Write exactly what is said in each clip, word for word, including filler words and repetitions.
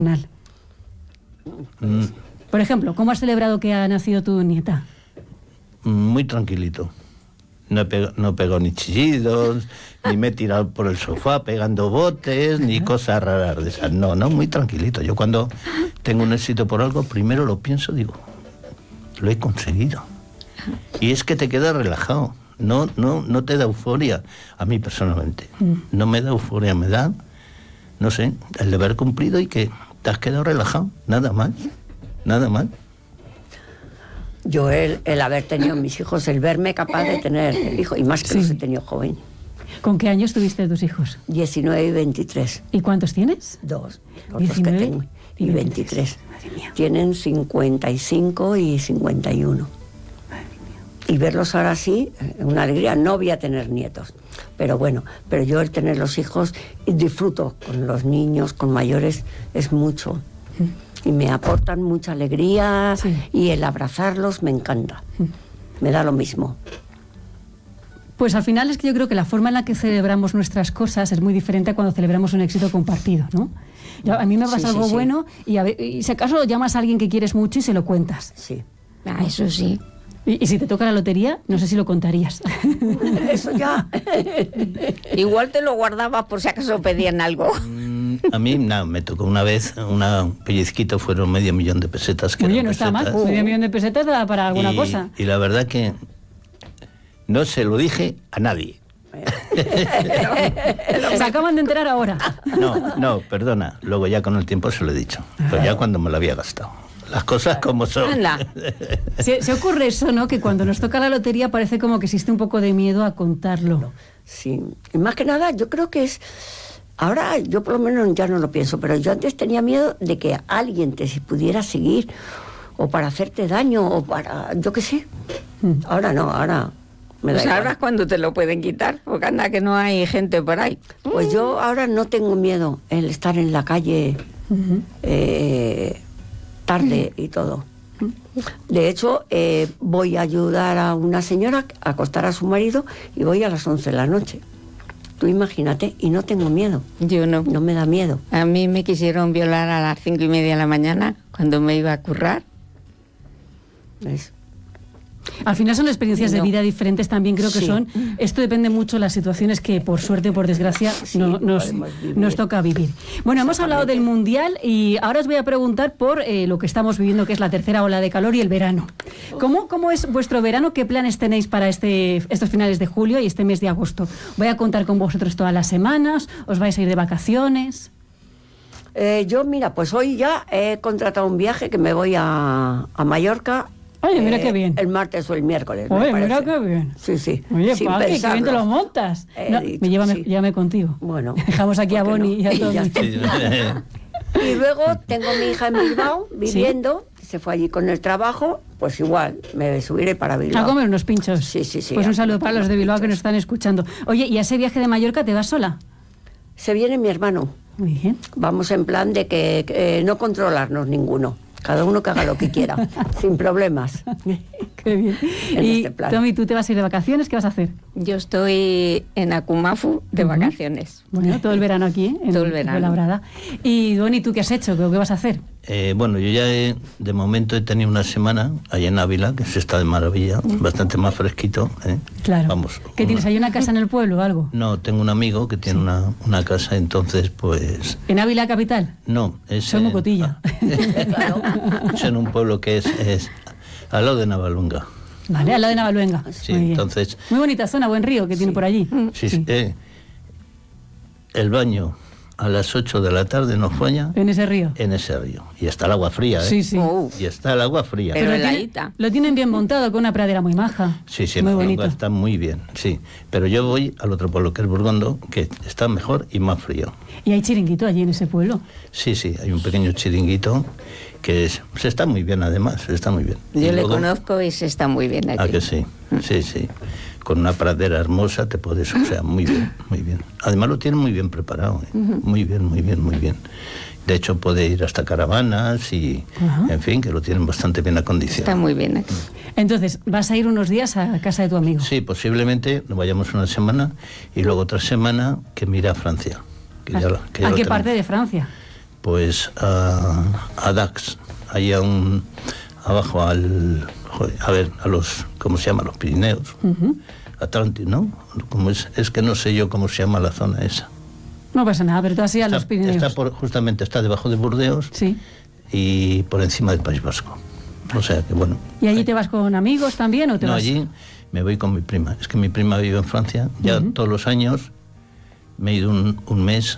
Mm. Por ejemplo, ¿cómo has celebrado que ha nacido tu nieta? Muy tranquilito. No he, pegado, no he pegado ni chillidos, ni me he tirado por el sofá pegando botes, ni cosas raras de esas. No, no, muy tranquilito. Yo cuando tengo un éxito por algo, primero lo pienso, digo, lo he conseguido. Y es que te quedas relajado. No, no, no te da euforia. A mí personalmente. No me da euforia, me da, no sé, el de haber cumplido y que te has quedado relajado. Nada más. Nada más. Yo el, el haber tenido mis hijos, el verme capaz de tener hijos, y más que sí. Los he tenido joven. ¿Con qué años tuviste tus hijos? diecinueve y veintitrés. ¿Y cuántos tienes? Dos. Los dos que tengo. Y veintitrés. Tienen cincuenta y cinco y cincuenta y uno. Y verlos ahora sí, una alegría. No voy a tener nietos, pero bueno, pero yo el tener los hijos, disfruto con los niños, con mayores, es mucho. Y me aportan mucha alegría, sí. Y el abrazarlos me encanta. Me da lo mismo. Pues al final es que yo creo que la forma en la que celebramos nuestras cosas es muy diferente a cuando celebramos un éxito compartido, ¿no? Yo, a mí me pasa sí, algo sí, bueno sí. Y, a ver, y si acaso llamas a alguien que quieres mucho y se lo cuentas. Sí. Ah, eso sí. Y, y si te toca la lotería, no sé si lo contarías. Eso ya. Igual te lo guardabas por si acaso pedían algo. A mí, no, me tocó una vez, una pellizquito, fueron medio millón de pesetas. Que Oye, no está mal, uh. medio millón de pesetas da para alguna y, cosa. Y la verdad que no se lo dije a nadie. Se acaban de enterar ahora. No, no, perdona, luego ya con el tiempo se lo he dicho, pero ya cuando me lo había gastado. Las cosas como son. Se, se ocurre eso, ¿no? Que cuando nos toca la lotería parece como que existe un poco de miedo a contarlo. Sí, y más que nada yo creo que es... Ahora yo por lo menos ya no lo pienso, pero yo antes tenía miedo de que alguien te pudiera seguir o para hacerte daño o para... yo qué sé. Ahora no, ahora... Me pues ahora es cuando te lo pueden quitar, porque anda que no hay gente por ahí. Pues yo ahora no tengo miedo el estar en la calle uh-huh. eh, tarde uh-huh. y todo. De hecho, eh, voy a ayudar a una señora a acostar a su marido y voy a las once de la noche. Tú imagínate, y no tengo miedo. Yo no. No me da miedo. A mí me quisieron violar a las cinco y media de la mañana, cuando me iba a currar. ¿Ves? Al final son experiencias no. de vida diferentes también, creo que sí. son. Esto depende mucho de las situaciones que, por suerte o por desgracia, sí, no, nos, nos toca vivir. Bueno, hemos hablado del Mundial y ahora os voy a preguntar por eh, lo que estamos viviendo, que es la tercera ola de calor y el verano. ¿Cómo, cómo es vuestro verano? ¿Qué planes tenéis para este, estos finales de julio y este mes de agosto? ¿Voy a contar con vosotros todas las semanas? ¿Os vais a ir de vacaciones? Eh, yo, mira, pues hoy ya he contratado un viaje que me voy a, a Mallorca. Oye, mira eh, qué bien. El martes o el miércoles. Oye, mira qué bien. Sí, sí. Oye, Paqui, qué bien te lo montas. No, dicho, me llévame, sí. llévame contigo. Bueno. Dejamos aquí a Bonnie no? y a todos. Y luego tengo a mi hija en Bilbao viviendo, ¿sí? Se fue allí con el trabajo, pues igual me subiré para Bilbao. A comer unos pinchos. Sí, sí, sí. Pues un saludo para los de Bilbao pinchos. Que nos están escuchando. Oye, ¿y a ese viaje de Mallorca te vas sola? Se viene mi hermano. Muy bien. Vamos en plan de que, que no controlarnos ninguno. Cada uno que haga lo que quiera, sin problemas. Qué bien. En y este Tommy, ¿tú te vas a ir de vacaciones? ¿Qué vas a hacer? Yo estoy en Akumafu de uh-huh. vacaciones. Bueno, todo el verano aquí, ¿eh? En, todo el verano. En Labrada. Y Bonnie, ¿tú qué has hecho? ¿Qué vas a hacer? Eh, bueno, yo ya he, de momento he tenido una semana allá en Ávila, que se está de maravilla, uh-huh. bastante más fresquito. ¿eh? Claro. Vamos. ¿Qué una... tienes? ¿Hay una casa en el pueblo o algo? No, tengo un amigo que tiene sí. una, una casa, entonces pues... ¿En Ávila capital? No, es... Soy Mocotilla. Claro. Es en un pueblo que es, es al lado de Navaluenga. Vale, al lado de Navaluenga. Sí, muy entonces... Muy bonita zona, buen río que sí. tiene por allí. Sí, sí. Eh, el baño a las ocho de la tarde nos falla. ¿En ese río? En ese río. Y está el agua fría, ¿eh? Sí, sí. Oh. Y está el agua fría. Pero, Pero lo, tiene, tiene, lo tienen bien montado, con una pradera muy maja. Sí, sí, muy no, bonito. Está muy bien, sí. Pero yo voy al otro pueblo, que es Burgondo, que está mejor y más frío. ¿Y hay chiringuito allí en ese pueblo? Sí, sí, hay un pequeño chiringuito que es, se está muy bien, además, se está muy bien. Yo y le luego, conozco y se está muy bien aquí. ¿A que sí? Sí, sí. Con una pradera hermosa te puedes, o sea, muy bien, muy bien. Además lo tienen muy bien preparado, ¿eh? Uh-huh. Muy bien, muy bien, muy bien. De hecho puede ir hasta caravanas y, uh-huh. en fin, que lo tienen bastante bien acondicionado. Está muy bien aquí. Entonces, ¿vas a ir unos días a casa de tu amigo? Sí, posiblemente nos vayamos una semana y luego otra semana que mira a Francia. Que ¿A, ya, que ya ¿a qué tenemos. parte de Francia? pues a, a Dax, ahí a un, abajo al, joder, a ver, a los, ¿cómo se llama? Los Pirineos, uh-huh. Atlantis, ¿no? Como es, es que no sé yo cómo se llama la zona esa. No pasa nada, pero tú así a está, los Pirineos. Está por, justamente está debajo de Burdeos, sí. Y por encima del País Vasco. O sea que bueno. ¿Y allí te vas con amigos también o te no, vas? No, allí me voy con mi prima. Es que mi prima vive en Francia. Ya uh-huh. todos los años me he ido un, un mes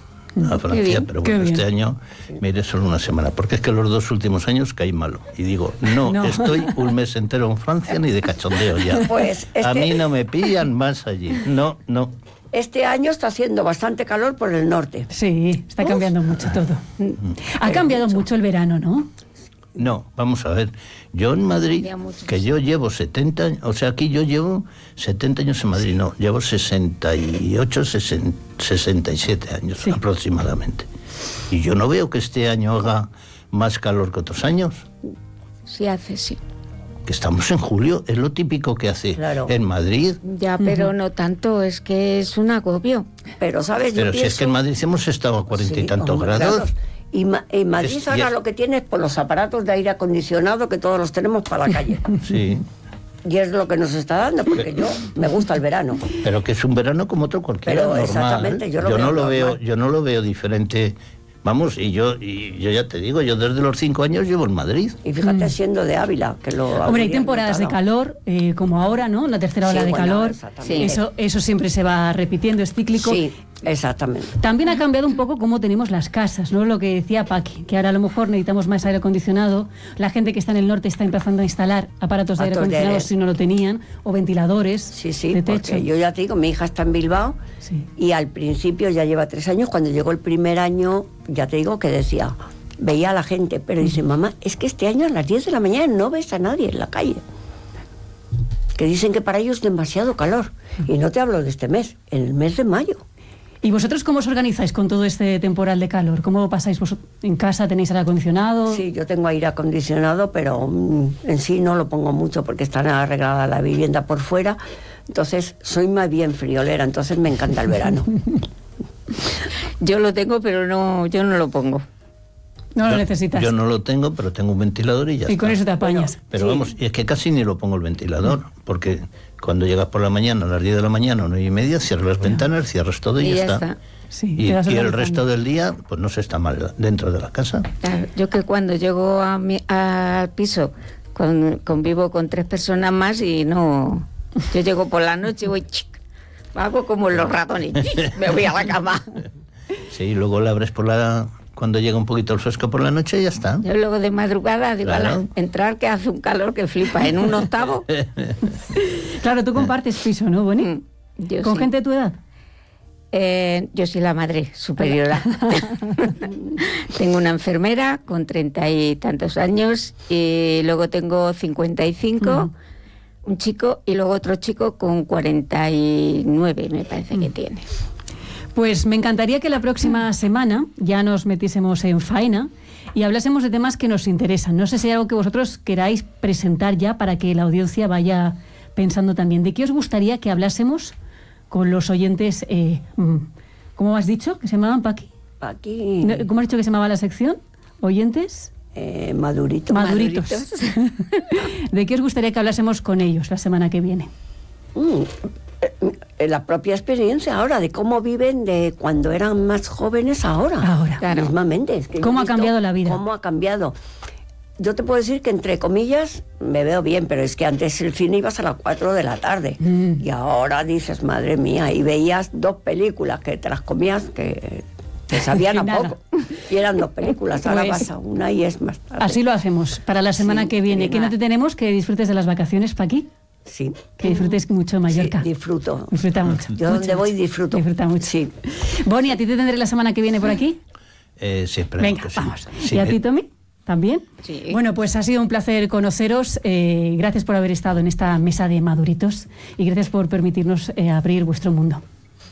a Francia, pero bueno, este año me iré solo una semana, porque es que los dos últimos años caí malo. Y digo, no, no. estoy un mes entero en Francia ni de cachondeo ya. Pues este... A mí no me pillan más allí. No, no. Este año está haciendo bastante calor por el norte. Sí, está Uf. cambiando mucho todo. Ha cambiado mucho. mucho el verano, ¿no? No, vamos a ver. Yo en Madrid, que yo llevo setenta años, o sea, aquí yo llevo setenta años en Madrid, no, llevo sesenta y ocho, sesenta y siete años sí. aproximadamente. Y yo no veo que este año haga más calor que otros años. Sí hace, sí. Que estamos en julio, es lo típico que hace claro. en Madrid. Ya, pero uh-huh. no tanto, es que es un agobio. Pero, ¿sabes? Pero yo si pienso... es que en Madrid hemos estado a cuarenta sí, y tantos hombre, grados. Claro. Y ma- en Madrid es, ahora es... lo que tiene es por los aparatos de aire acondicionado que todos los tenemos para la calle. Sí. Y es lo que nos está dando, porque yo me gusta el verano. Pero que es un verano como otro cualquiera, Pero normal. Exactamente, yo, lo yo veo no lo normal. veo, yo no lo veo diferente. Vamos, y yo y yo ya te digo, yo desde los cinco años llevo en Madrid. Y fíjate, mm. siendo de Ávila, que lo... Hombre, hay temporadas de calor, eh, como ahora, ¿no? La tercera ola sí, de bueno, calor. Sí. Eso, eso siempre se va repitiendo, es cíclico. Sí, exactamente. También ha cambiado un poco cómo tenemos las casas, ¿no? Lo que decía Paqui, que ahora a lo mejor necesitamos más aire acondicionado. La gente que está en el norte está empezando a instalar aparatos de aire acondicionado de... si no lo tenían, o ventiladores sí, sí, de techo. Porque yo ya te digo, mi hija está en Bilbao sí. y al principio ya lleva tres años, cuando llegó el primer año, ya te digo que decía, veía a la gente, pero dice, mamá, es que este año a las diez de la mañana no ves a nadie en la calle. Que dicen que para ellos es demasiado calor. Y no te hablo de este mes, en el mes de mayo. ¿Y vosotros cómo os organizáis con todo este temporal de calor? ¿Cómo pasáis vosotros? ¿En casa tenéis aire acondicionado? Sí, yo tengo aire acondicionado, pero mm, en sí no lo pongo mucho porque está arreglada la vivienda por fuera. Entonces, soy más bien friolera, entonces me encanta el verano. Yo lo tengo, pero no, yo no lo pongo. No yo, lo necesitas. Yo no lo tengo, pero tengo un ventilador y ya y está. con eso te apañas. Pero, pero sí. vamos, es que casi ni lo pongo el ventilador, porque cuando llegas por la mañana, a las diez de la mañana, nueve y media, cierras las claro. ventanas, cierras todo y, y ya, ya está. está. Sí, y, y el resto del día, pues no se está mal dentro de la casa. Claro, yo que cuando llego a mi, al piso, con, convivo con tres personas más y no... Yo llego por la noche y voy... Chic, hago como los ratones, chic, me voy a la cama. Sí, luego la abres por la... Cuando llega un poquito el fresco por la noche y ya está. Yo luego de madrugada digo, claro. ala, entrar que hace un calor que flipa, en un octavo. Claro, tú compartes piso, ¿no, Boni? Mm, yo ¿Con sí. gente de tu edad? Eh, yo soy la madre superiora. Tengo una enfermera con treinta y tantos años y luego tengo cincuenta y cinco, mm. un chico y luego otro chico con cuarenta y nueve me parece mm. que tiene. Pues me encantaría que la próxima semana ya nos metiésemos en faena y hablásemos de temas que nos interesan. No sé si hay algo que vosotros queráis presentar ya para que la audiencia vaya pensando también. ¿De qué os gustaría que hablásemos con los oyentes? Eh, ¿Cómo has dicho que se llamaban, Paqui? Paqui. ¿Cómo has dicho que se llamaba la sección? ¿Oyentes? Eh, maduritos. Maduritos. Maduritos. ¿De qué os gustaría que hablásemos con ellos la semana que viene? Mm. La propia experiencia ahora de cómo viven de cuando eran más jóvenes ahora. Ahora. Claro. Mismamente. Es que ¿Cómo ha cambiado la vida? ¿Cómo ha cambiado? Yo te puedo decir que, entre comillas, me veo bien, pero es que antes el cine ibas a las cuatro de la tarde. Mm. Y ahora dices, madre mía, y veías dos películas que te las comías que te sabían a poco. Y eran dos películas, ahora pues, vas a una y es más tarde. Así lo hacemos para la semana sí, que viene. ¿Qué no te tenemos? Que disfrutes de las vacaciones, Paqui. Sí. Que disfrutes mucho Mallorca. Sí, disfruto. Disfruta mucho. Yo donde voy disfruto. Disfruta mucho. Sí. Boni, ¿a ti te tendré la semana que viene por aquí? Eh, sí, Venga, que sí. vamos. Sí, ¿Y a eh. ti, Tommy? ¿También? Sí. Bueno, pues ha sido un placer conoceros. Eh, gracias por haber estado en esta mesa de maduritos y gracias por permitirnos eh, abrir vuestro mundo.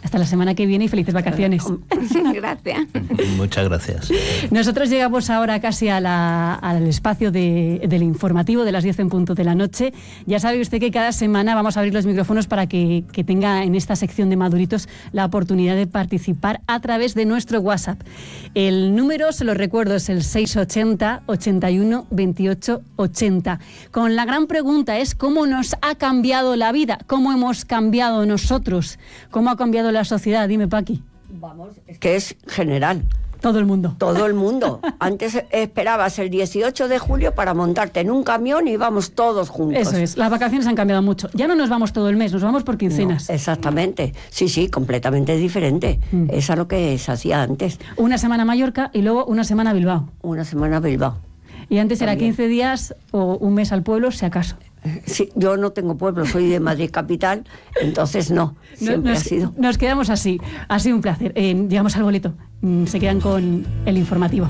Hasta la semana que viene y felices vacaciones. Gracias. Muchas gracias. Nosotros llegamos ahora casi a la, al espacio de, del informativo de las diez en punto de la noche. Ya sabe usted que cada semana vamos a abrir los micrófonos para que, que tenga en esta sección de Maduritos la oportunidad de participar a través de nuestro WhatsApp. El número, se lo recuerdo, es el seis ochenta, ochenta y uno, veintiocho, ochenta. Con la gran pregunta es cómo nos ha cambiado la vida, cómo hemos cambiado nosotros, cómo ha cambiado la sociedad. Dime, Paqui. Vamos, es que es general. Todo el mundo. Todo el mundo. Antes esperabas el dieciocho de julio para montarte en un camión y íbamos todos juntos. Eso es, las vacaciones han cambiado mucho. Ya no nos vamos todo el mes, nos vamos por quincenas. No, exactamente. Sí, sí, completamente diferente. Mm. Es a lo que se hacía antes. Una semana a Mallorca y luego una semana a Bilbao. Una semana a Bilbao. Y antes También. Era quince días o un mes al pueblo, si acaso. Sí, yo no tengo pueblo, soy de Madrid capital, entonces no, siempre nos, ha sido. Nos quedamos así, ha sido un placer. Eh, llegamos al boleto, se quedan con el informativo.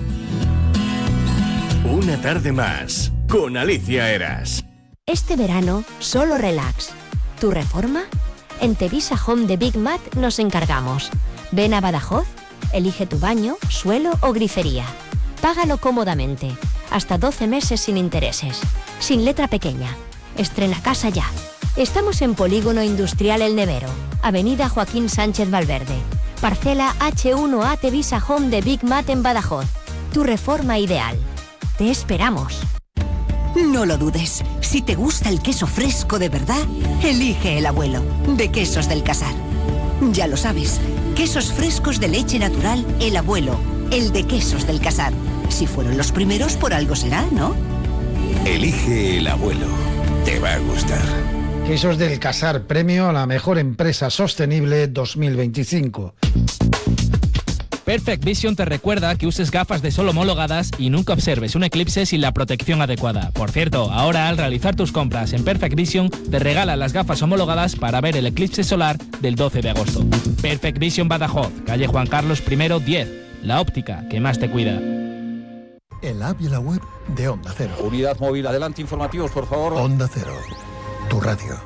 Una tarde más, con Alicia Eras. Este verano, solo relax. ¿Tu reforma? En Tevisa Home de Big Mat nos encargamos. Ven a Badajoz, elige tu baño, suelo o grifería. Págalo cómodamente, hasta doce meses sin intereses, sin letra pequeña. Estrena casa ya. Estamos en Polígono Industrial El Nevero, Avenida Joaquín Sánchez Valverde. Parcela hache uno A Tevisa Home de Big Mat en Badajoz. Tu reforma ideal. Te esperamos. No lo dudes. Si te gusta el queso fresco de verdad, elige El Abuelo, de Quesos del Casar. Ya lo sabes, quesos frescos de leche natural El Abuelo, el de Quesos del Casar. Si fueron los primeros, por algo será, ¿no? Elige El Abuelo. Te va a gustar. Quesos del Casar, premio a la mejor empresa sostenible dos mil veinticinco. Perfect Vision te recuerda que uses gafas de sol homologadas y nunca observes un eclipse sin la protección adecuada. Por cierto, ahora al realizar tus compras en Perfect Vision te regalan las gafas homologadas para ver el eclipse solar del doce de agosto. Perfect Vision Badajoz, calle Juan Carlos primero diez, la óptica que más te cuida. En la app y la web de Onda Cero. Unidad móvil, adelante, informativos, por favor. Onda Cero, tu radio.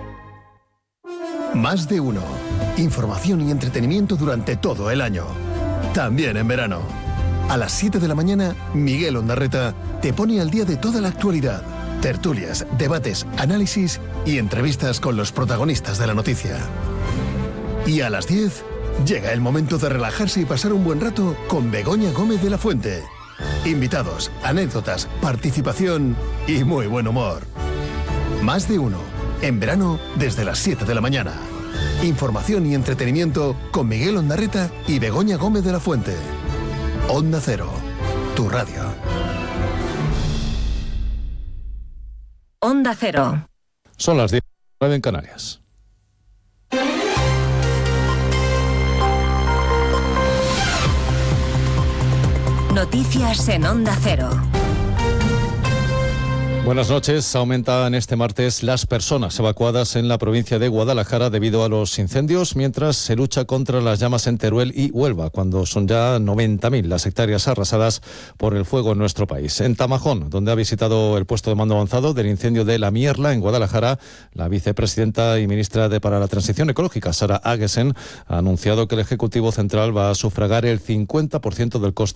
Más de uno. Información y entretenimiento durante todo el año. También en verano. A las siete de la mañana, Miguel Ondarreta te pone al día de toda la actualidad. Tertulias, debates, análisis y entrevistas con los protagonistas de la noticia. Y a las diez, llega el momento de relajarse y pasar un buen rato con Begoña Gómez de la Fuente. Invitados, anécdotas, participación y muy buen humor. Más de uno. En verano, desde las siete de la mañana. Información y entretenimiento con Miguel Ondarreta y Begoña Gómez de la Fuente. Onda Cero, tu radio. Onda Cero. Son las diez, nueve en Canarias. Noticias en Onda Cero. Buenas noches. Aumentan este martes las personas evacuadas en la provincia de Guadalajara debido a los incendios, mientras se lucha contra las llamas en Teruel y Huelva, cuando son ya noventa mil las hectáreas arrasadas por el fuego en nuestro país. En Tamajón, donde ha visitado el puesto de mando avanzado del incendio de La Mierla, en Guadalajara, la vicepresidenta y ministra de para la Transición Ecológica, Sara Agesen, ha anunciado que el Ejecutivo Central va a sufragar el cincuenta por ciento del coste